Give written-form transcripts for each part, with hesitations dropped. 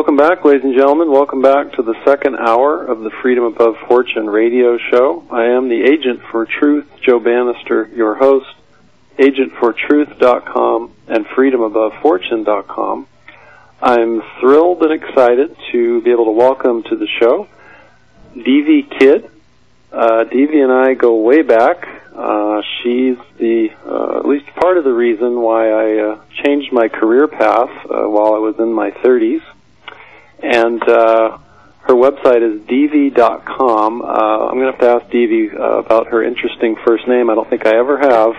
Welcome back, ladies and gentlemen. Welcome back to the second hour of the Freedom Above Fortune radio show. I am the Agent for Truth, Joe Bannister, your host, agentfortruth.com and freedomabovefortune.com. I'm thrilled and excited to be able to welcome to the show Devi Kidd. Devi and I go way back. She's at least part of the reason why I changed my career path while I was in my 30s. And her website is Devi.com. I'm going to have to ask Devi about her interesting first name. I don't think I ever have.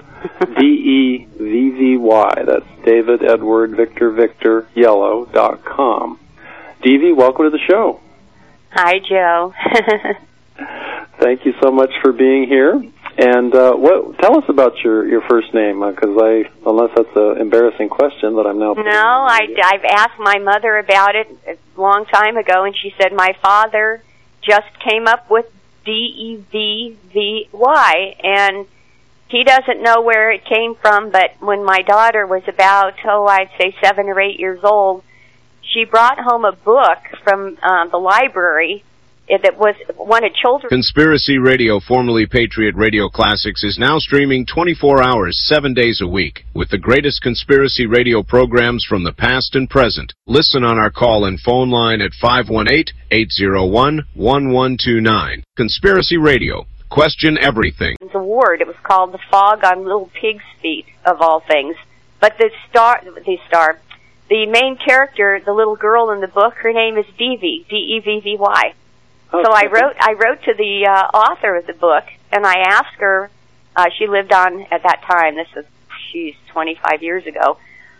Devvy. That's David, Edward, Victor, Victor, Yellow.com. Devi, welcome to the show. Hi, Joe. Thank you so much for being here. And tell us about your first name, because unless that's an embarrassing question that I'm now... No, I've asked my mother about it a long time ago, and she said my father just came up with Devvy, and he doesn't know where it came from, but when my daughter was about, I'd say 7 or 8 years old, she brought home a book from the library that was one of children's... Conspiracy Radio, formerly Patriot Radio Classics, is now streaming 24 hours, 7 days a week, with the greatest conspiracy radio programs from the past and present. Listen on our call-in phone line at 518-801-1129. Conspiracy Radio. Question everything. Award. It was called The Fog on Little Pig's Feet, of all things. But the main character, the little girl in the book, her name is Devi, Devvy. Oh, so I wrote to the author of the book, and I asked her, she lived on, at that time, she's 25 years ago,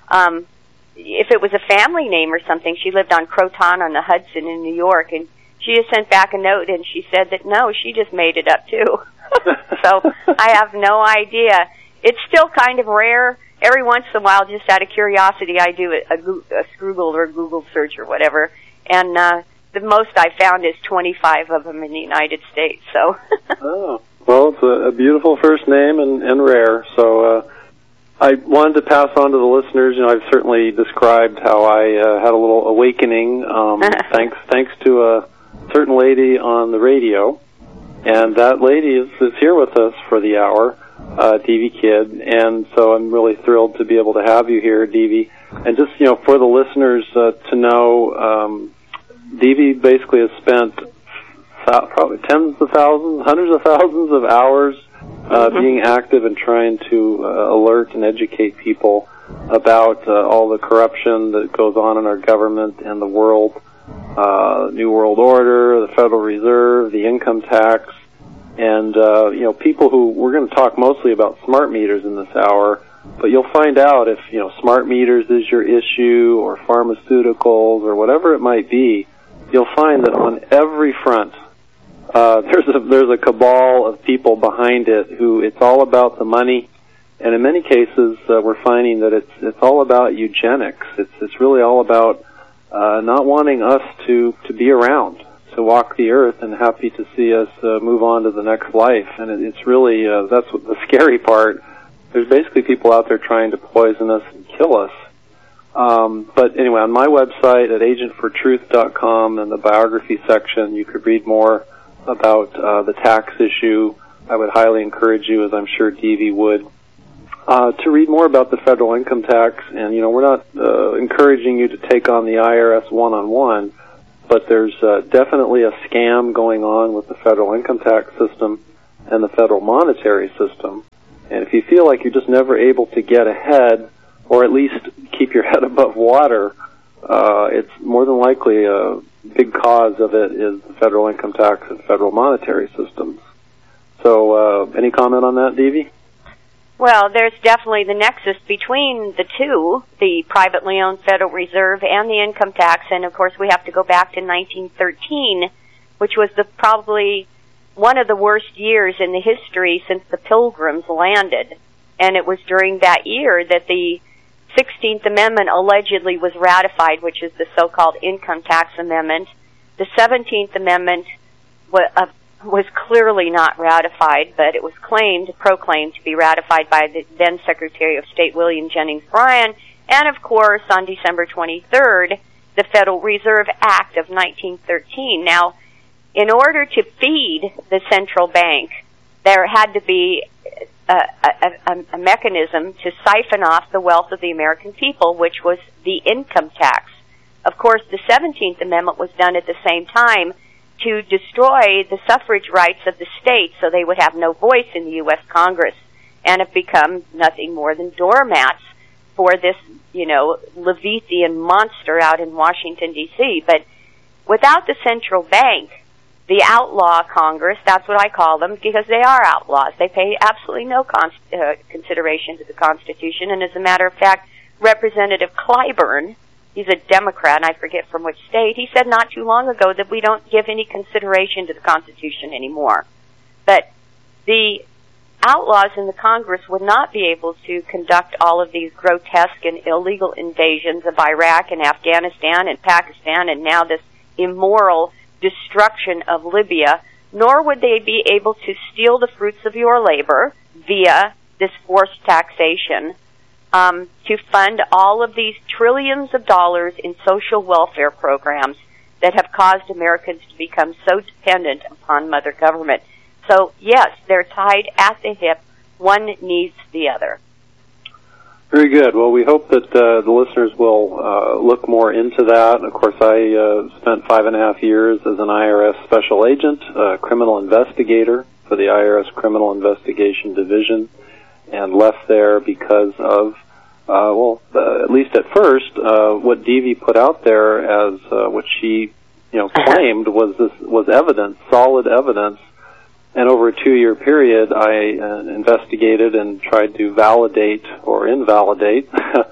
if it was a family name or something. She lived on Croton on the Hudson in New York, and she just sent back a note, and she said that, no, she just made it up, too. So I have no idea. It's still kind of rare. Every once in a while, just out of curiosity, I do a Scroogle or Google search or whatever, and the most I found is 25 of them in the United States. So. Oh, well, it's a beautiful first name and rare. So I wanted to pass on to the listeners. I've certainly described how I had a little awakening thanks to a certain lady on the radio, and that lady is here with us for the hour, Devi Kidd. And so I'm really thrilled to be able to have you here, Devi. And just for the listeners to know. Devi basically has spent probably tens of thousands, hundreds of thousands of hours being active and trying to alert and educate people about all the corruption that goes on in our government and the world, New World Order, the Federal Reserve, the income tax, and people who, we're going to talk mostly about smart meters in this hour, but you'll find out if smart meters is your issue, or pharmaceuticals, or whatever it might be. You'll find that on every front, there's a cabal of people behind it who it's all about the money, and in many cases we're finding that it's all about eugenics. It's really all about not wanting us to be around, to walk the earth, and happy to see us move on to the next life. And it's really that's what the scary part. There's basically people out there trying to poison us and kill us. But anyway, on my website at agentfortruth.com, in the biography section, you could read more about the tax issue. I would highly encourage you, as I'm sure Devi would, to read more about the federal income tax. And, we're not encouraging you to take on the IRS one-on-one, but there's definitely a scam going on with the federal income tax system and the federal monetary system. And if you feel like you're just never able to get ahead, or at least keep your head above water, it's more than likely a big cause of it is the federal income tax and federal monetary systems. So any comment on that, Devi? Well, there's definitely the nexus between the two, the privately owned Federal Reserve and the income tax. And, of course, we have to go back to 1913, which was probably one of the worst years in the history since the Pilgrims landed. And it was during that year that the 16th Amendment allegedly was ratified, which is the so-called Income Tax Amendment. The 17th Amendment was clearly not ratified, but it was proclaimed to be ratified by the then Secretary of State William Jennings Bryan. And, of course, on December 23rd, the Federal Reserve Act of 1913. Now, in order to feed the central bank, there had to be a mechanism to siphon off the wealth of the American people, which was the income tax. Of course, the 17th Amendment was done at the same time to destroy the suffrage rights of the states so they would have no voice in the U.S. Congress and have become nothing more than doormats for this, Leviathan monster out in Washington, D.C. But without the central bank, the outlaw Congress, that's what I call them, because they are outlaws. They pay absolutely no consideration to the Constitution. And as a matter of fact, Representative Clyburn, he's a Democrat, and I forget from which state, he said not too long ago that we don't give any consideration to the Constitution anymore. But the outlaws in the Congress would not be able to conduct all of these grotesque and illegal invasions of Iraq and Afghanistan and Pakistan and now this immoral destruction of Libya, nor would they be able to steal the fruits of your labor via this forced taxation to fund all of these trillions of dollars in social welfare programs that have caused Americans to become so dependent upon Mother Government. So, yes, they're tied at the hip. One needs the other. Very good. Well, we hope that the listeners will look more into that. Of course, I spent 5.5 years as an IRS special agent, criminal investigator for the IRS Criminal Investigation Division, and left there because of, at least at first, what Devi put out there as what she, claimed was evidence, solid evidence. And over a 2-year period, I investigated and tried to validate or invalidate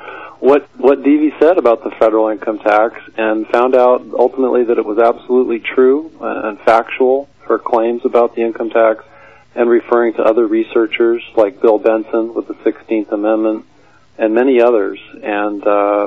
what Devi said about the federal income tax, and found out ultimately that it was absolutely true and factual, her claims about the income tax, and referring to other researchers like Bill Benson with the 16th Amendment and many others. And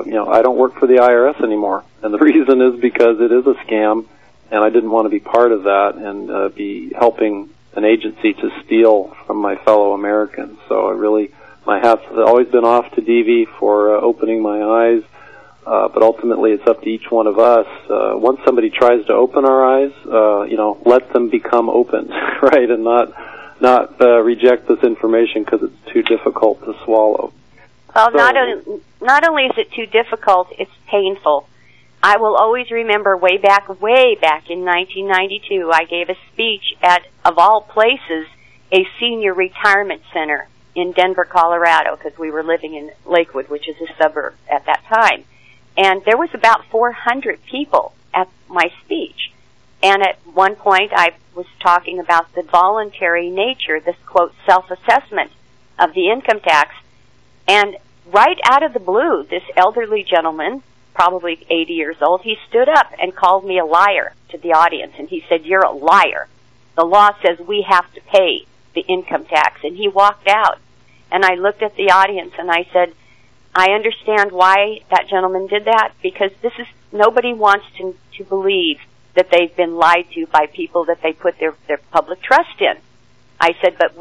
I don't work for the IRS anymore, and the reason is because it is a scam, and I didn't want to be part of that and be helping an agency to steal from my fellow Americans. So my hat's always been off to Devi for opening my eyes, but ultimately it's up to each one of us. Once somebody tries to open our eyes, let them become open, right, and not reject this information because it's too difficult to swallow. Well, so, not only is it too difficult, it's painful. I will always remember way back in 1992, I gave a speech at, of all places, a senior retirement center in Denver, Colorado, because we were living in Lakewood, which is a suburb at that time. And there was about 400 people at my speech. And at one point, I was talking about the voluntary nature, this, quote, self-assessment of the income tax. And right out of the blue, this elderly gentleman, probably 80 years old, he stood up and called me a liar to the audience, and he said, "You're a liar. The law says we have to pay the income tax." And he walked out. And I looked at the audience and I said, I understand why that gentleman did that, because nobody wants to believe that they've been lied to by people that they put their public trust in. I said, but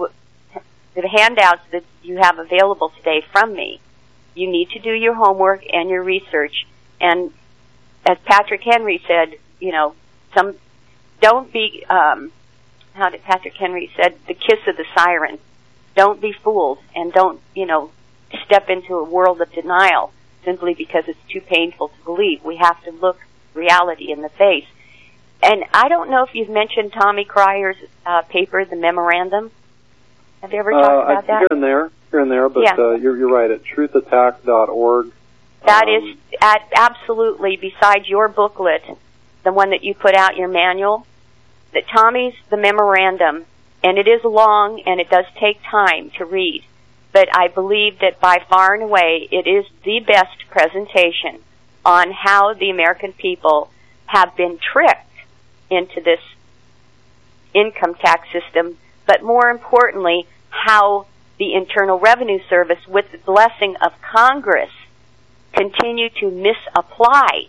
the handouts that you have available today from me, you need to do your homework and your research. And as Patrick Henry said, don't be, how did Patrick Henry said, the kiss of the siren. Don't be fooled, and don't, step into a world of denial simply because it's too painful to believe. We have to look reality in the face. And I don't know if you've mentioned Tommy Cryer's paper, The Memorandum. Have you ever talked about that? Here and there, but yeah. You're right, at truthattack.org. That is absolutely, besides your booklet, the one that you put out, your manual, that Tommy's The Memorandum, and it is long and it does take time to read, but I believe that by far and away it is the best presentation on how the American people have been tricked into this income tax system, but more importantly, how the Internal Revenue Service, with the blessing of Congress, continue to misapply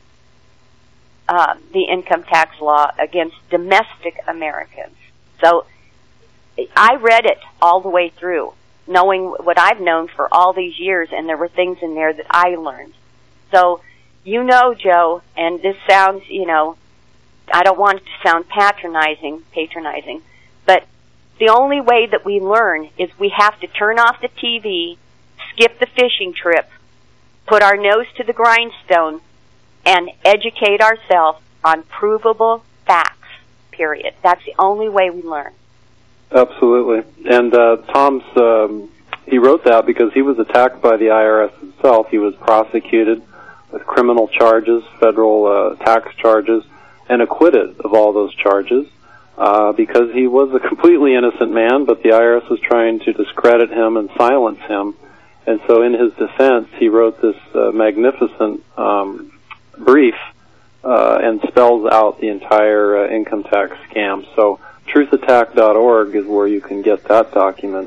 the income tax law against domestic Americans. So I read it all the way through, knowing what I've known for all these years, and there were things in there that I learned. So you know, Joe, and this sounds, you know, I don't want it to sound patronizing, but the only way that we learn is we have to turn off the TV, skip the fishing trip, put our nose to the grindstone, and educate ourselves on provable facts, period. That's the only way we learn. Absolutely. And Tom's, he wrote that because he was attacked by the IRS himself. He was prosecuted with criminal charges, federal tax charges, and acquitted of all those charges because he was a completely innocent man, but the IRS was trying to discredit him and silence him. And so in his defense, he wrote this magnificent brief and spells out the entire income tax scam. So truthattack.org is where you can get that document.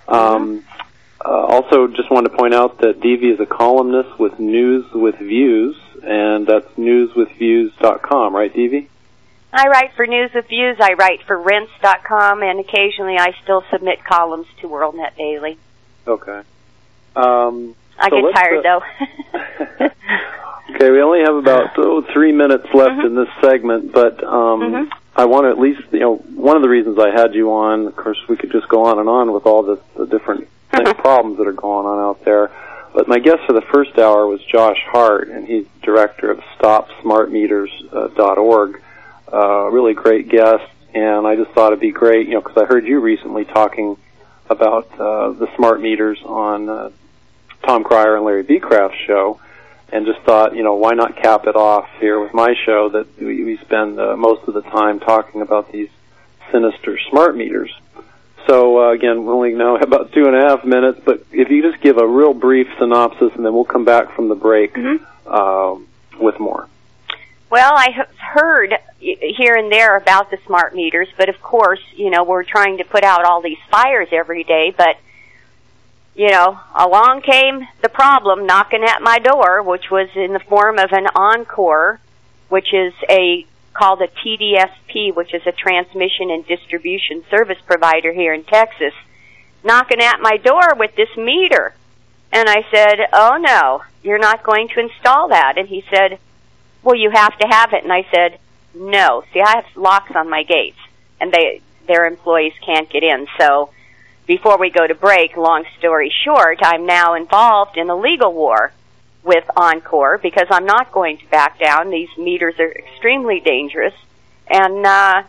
Also, just wanted to point out that Devi is a columnist with News with Views, and that's newswithviews.com, right, Devi? I write for News with Views, I write for Rents.com, and occasionally I still submit columns to WorldNet Daily. Okay. I get tired, though. Okay, we only have about 3 minutes left in this segment, but I want to at least, you know, one of the reasons I had you on, of course, we could just go on and on with all the different problems that are going on out there, but my guest for the first hour was Josh Hart, and he's director of StopSmartMeters.org. Really great guest, and I just thought it'd be great, you know, because I heard you recently talking about the smart meters on Tom Cryer and Larry Becraft's show, and just thought, you know, why not cap it off here with my show that we spend most of the time talking about these sinister smart meters. So, again, we only now have about 2.5 minutes, but if you just give a real brief synopsis, and then we'll come back from the break with more. Well, I have heard here and there about the smart meters, but of course, you know, we're trying to put out all these fires every day, but, you know, along came the problem knocking at my door, which was in the form of an Encore, which is called a TDSP, which is a transmission and distribution service provider here in Texas, knocking at my door with this meter. And I said, oh no, you're not going to install that. And he said, well, you have to have it. And I said, no. See, I have locks on my gates, and their employees can't get in. So before we go to break, long story short, I'm now involved in a legal war with Encore because I'm not going to back down. These meters are extremely dangerous. And I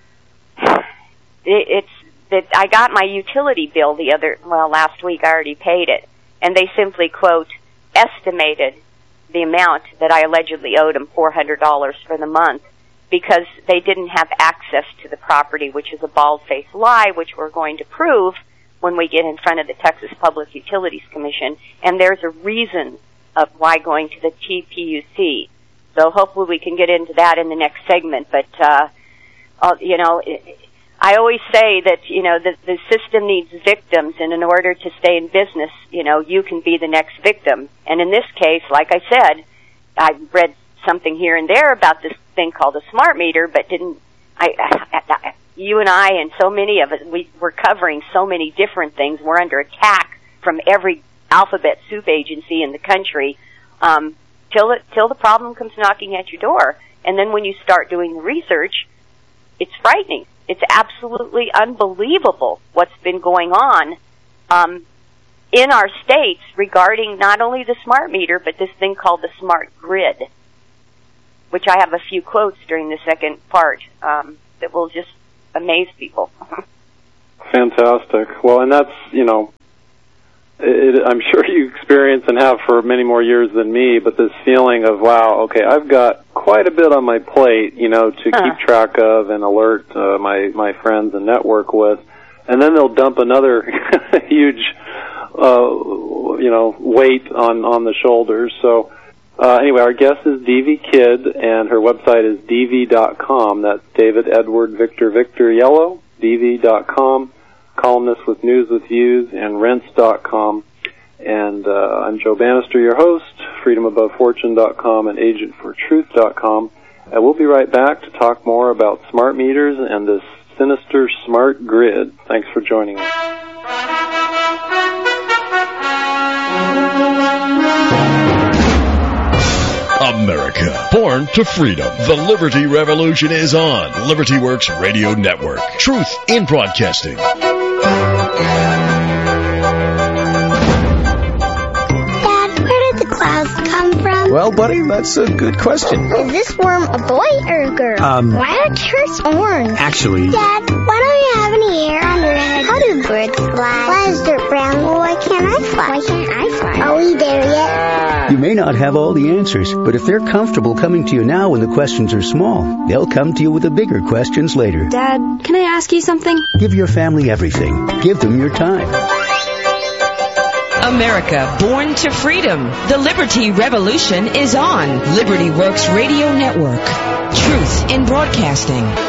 got my utility bill last week. I already paid it. And they simply, quote, estimated the amount that I allegedly owed them, $400 for the month, because they didn't have access to the property, which is a bald-faced lie, which we're going to prove when we get in front of the Texas Public Utilities Commission. And there's a reason of why going to the TPUC. So hopefully we can get into that in the next segment. But, you know, I always say that, you know, the system needs victims, and in order to stay in business, you know, you can be the next victim. And in this case, like I said, I read something here and there about this thing called a smart meter, but you and I and so many of us, we're covering so many different things. We're under attack from every alphabet soup agency in the country, till the problem comes knocking at your door. And then when you start doing the research, it's frightening. It's absolutely unbelievable what's been going on in our states regarding not only the smart meter, but this thing called the smart grid, which I have a few quotes during the second part that will just amaze people. Fantastic. Well, and that's, you know, I'm sure you experience and have for many more years than me, but this feeling of, wow, okay, I've got quite a bit on my plate, you know, to keep track of and alert my friends and network with, and then they'll dump another huge, you know, weight on the shoulders. So anyway, our guest is Devi Kidd, and her website is Devi.com. That's David Edward Victor Victor Yellow, Devi.com. Columnist with News with Views, and Rents.com. And I'm Joe Bannister, your host, FreedomAboveFortune.com and AgentForTruth.com. And we'll be right back to talk more about smart meters and this sinister smart grid. Thanks for joining us. America, born to freedom. The Liberty Revolution is on Liberty Works Radio Network. Truth in broadcasting. Clouds come from? Well, buddy, that's a good question. Is this worm a boy or a girl? Why are turtles orange? Actually... Dad, why don't you have any hair on your head? How do birds fly? Why is dirt brown? Well, why can't I fly? Why can't I fly? Are we there yet? You may not have all the answers, but if they're comfortable coming to you now when the questions are small, they'll come to you with the bigger questions later. Dad, can I ask you something? Give your family everything. Give them your time. America, born to freedom. The Liberty Revolution is on Liberty Works Radio Network. Truth in broadcasting.